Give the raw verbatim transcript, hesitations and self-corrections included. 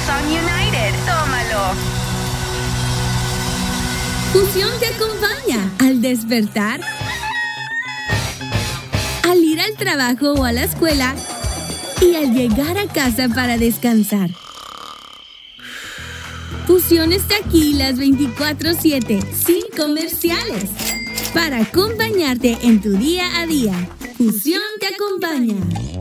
Hillsong United. Tómalo. Fusión te acompaña al despertar, al ir al trabajo o a la escuela y al llegar a casa para descansar. Fusión está aquí las veinticuatro siete, sin comerciales, para acompañarte en tu día a día. Fusión te acompaña.